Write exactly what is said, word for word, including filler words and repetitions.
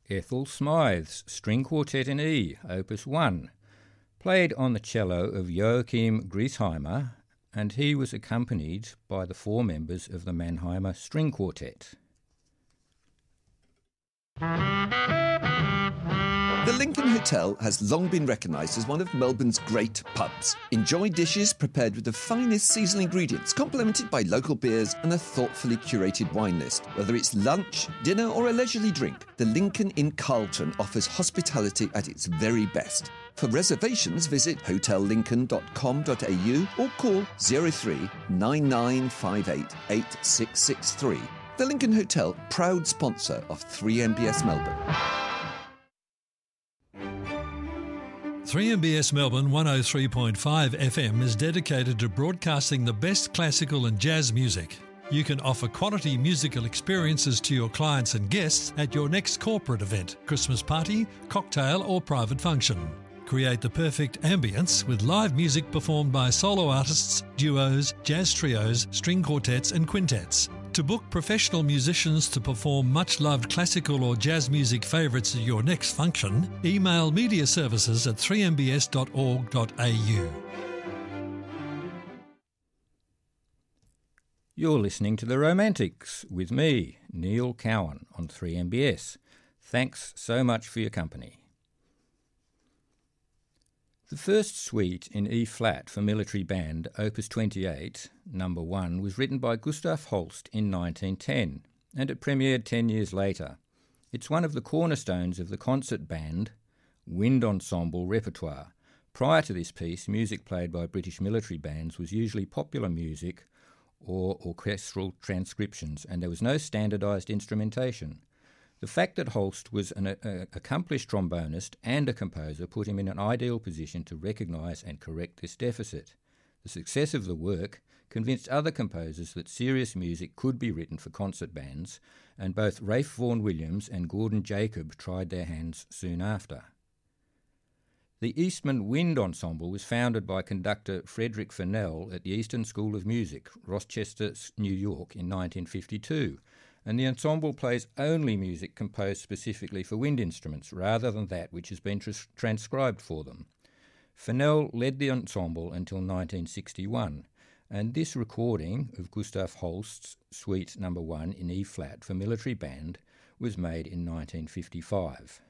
Ethel Smythe's String Quartet in E, Opus one, played on the cello of Joachim Griesheimer, and he was accompanied by the four members of the Mannheimer String Quartet. The Lincoln Hotel has long been recognised as one of Melbourne's great pubs. Enjoy dishes prepared with the finest seasonal ingredients, complemented by local beers and a thoughtfully curated wine list. Whether it's lunch, dinner or a leisurely drink, the Lincoln in Carlton offers hospitality at its very best. For reservations, visit hotel lincoln dot com dot a u or call zero three nine nine five eight eight six six three. The Lincoln Hotel, proud sponsor of three M B S Melbourne. three M B S Melbourne one oh three point five F M is dedicated to broadcasting the best classical and jazz music. You can offer quality musical experiences to your clients and guests at your next corporate event, Christmas party, cocktail or private function. Create the perfect ambience with live music performed by solo artists, duos, jazz trios, string quartets and quintets. To book professional musicians to perform much-loved classical or jazz music favourites at your next function, email media services at three m b s dot org dot a u. You're listening to The Romantics with me, Neil Cowan, on three M B S. Thanks so much for your company. The first suite in E-flat for military band, Opus twenty-eight, number one, was written by Gustav Holst in nineteen ten, and it premiered ten years later. It's one of the cornerstones of the concert band, wind ensemble repertoire. Prior to this piece, music played by British military bands was usually popular music or orchestral transcriptions, and there was no standardised instrumentation. The fact that Holst was an a, accomplished trombonist and a composer put him in an ideal position to recognise and correct this deficit. The success of the work convinced other composers that serious music could be written for concert bands, and both Ralph Vaughan Williams and Gordon Jacob tried their hands soon after. The Eastman Wind Ensemble was founded by conductor Frederick Fennell at the Eastern School of Music, Rochester, New York, in nineteen fifty-two, and the ensemble plays only music composed specifically for wind instruments rather than that which has been tras- transcribed for them. Fennell led the ensemble until nineteen sixty-one, and this recording of Gustav Holst's Suite Number one in E-flat for military band was made in nineteen fifty-five.